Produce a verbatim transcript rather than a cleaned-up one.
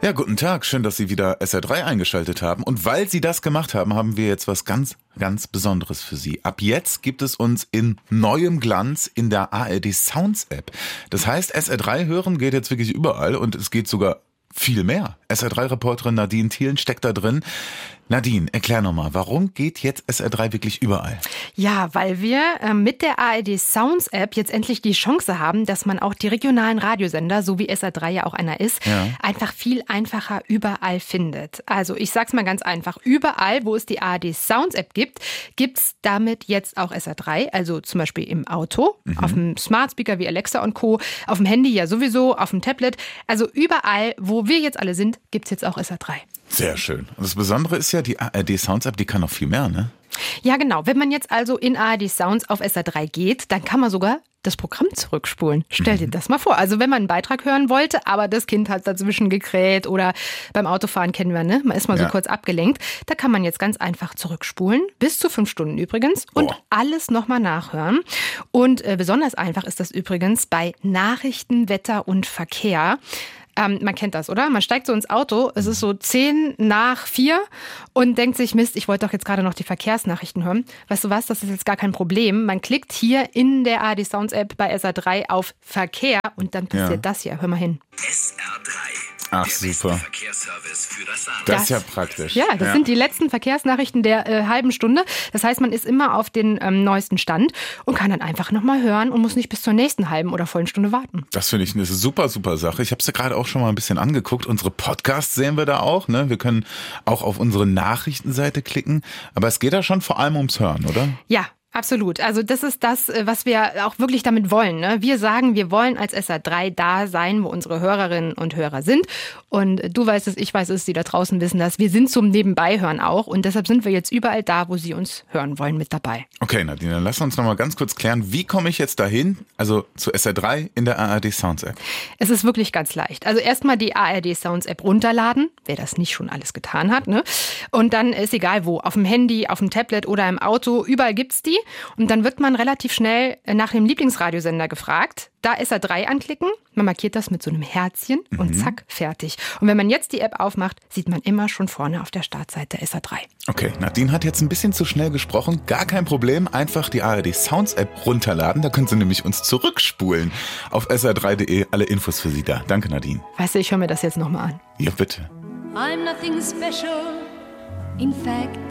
Ja, guten Tag. Schön, dass Sie wieder S R drei eingeschaltet haben. Und weil Sie das gemacht haben, haben wir jetzt was ganz, ganz Besonderes für Sie. Ab jetzt gibt es uns in neuem Glanz in der A R D Sounds App. Das heißt, S R drei hören geht jetzt wirklich überall und es geht sogar viel mehr. S R drei Reporterin Nadine Thielen steckt da drin. Nadine, erklär nochmal, warum geht jetzt S R drei wirklich überall? Ja, weil wir äh, mit der A R D Sounds App jetzt endlich die Chance haben, dass man auch die regionalen Radiosender, so wie S R drei ja auch einer ist, ja. einfach viel einfacher überall findet. Also ich sag's mal ganz einfach, überall, wo es die A R D Sounds App gibt, gibt's damit jetzt auch S R drei, also zum Beispiel im Auto, mhm. auf dem Smart Speaker wie Alexa und Co., auf dem Handy ja sowieso, auf dem Tablet, also überall, wo wir jetzt alle sind, gibt's jetzt auch S R drei. Sehr schön. Und das Besondere ist ja, die A R D Sounds App, die kann noch viel mehr, ne? Ja, genau. Wenn man jetzt also in A R D Sounds auf S R drei geht, dann kann man sogar das Programm zurückspulen. Stell dir mhm. das mal vor. Also wenn man einen Beitrag hören wollte, aber das Kind hat dazwischen gekräht oder beim Autofahren kennen wir, ne? Man ist mal ja. so kurz abgelenkt. Da kann man jetzt ganz einfach zurückspulen. Bis zu fünf Stunden übrigens. Und oh. alles nochmal nachhören. Und äh, besonders einfach ist das übrigens bei Nachrichten, Wetter und Verkehr. Ähm, man kennt das, oder? Man steigt so ins Auto, es ist so zehn nach vier und denkt sich, Mist, ich wollte doch jetzt gerade noch die Verkehrsnachrichten hören. Weißt du was, das ist jetzt gar kein Problem. Man klickt hier in der A R D Sounds App bei S R drei auf Verkehr und dann passiert ja. das hier. Hör mal hin. S R drei. Ach, super. Verkehrsservice für das Saarland. Das ist ja praktisch. Ja, das ja. sind die letzten Verkehrsnachrichten der äh, halben Stunde. Das heißt, man ist immer auf den ähm, neuesten Stand und kann dann einfach nochmal hören und muss nicht bis zur nächsten halben oder vollen Stunde warten. Das finde ich eine super, super Sache. Ich habe es ja gerade auch schon mal ein bisschen angeguckt. Unsere Podcasts sehen wir da auch. Ne? Wir können auch auf unsere Nachrichtenseite klicken. Aber es geht da schon vor allem ums Hören, oder? Ja. Absolut. Also das ist das, was wir auch wirklich damit wollen. Ne? Wir sagen, wir wollen als S R drei da sein, wo unsere Hörerinnen und Hörer sind. Und du weißt es, ich weiß es, die da draußen wissen das. Wir sind zum Nebenbeihören auch. Und deshalb sind wir jetzt überall da, wo sie uns hören wollen, mit dabei. Okay, Nadine, dann lass uns noch mal ganz kurz klären, wie komme ich jetzt dahin, also zu S R drei in der A R D Sounds App? Es ist wirklich ganz leicht. Also erstmal die A R D Sounds App runterladen, wer das nicht schon alles getan hat. Ne? Und dann ist egal wo, auf dem Handy, auf dem Tablet oder im Auto, überall gibt's die. Und dann wird man relativ schnell nach dem Lieblingsradiosender gefragt. Da S R drei anklicken, man markiert das mit so einem Herzchen mhm. und zack, fertig. Und wenn man jetzt die App aufmacht, sieht man immer schon vorne auf der Startseite S R drei. Okay, Nadine hat jetzt ein bisschen zu schnell gesprochen. Gar kein Problem, einfach die A R D Sounds App runterladen. Da können Sie nämlich uns zurückspulen. Auf S R drei punkt de, alle Infos für Sie da. Danke, Nadine. Weißt du, ich höre mir das jetzt nochmal an. Ja, bitte. I'm nothing special, in fact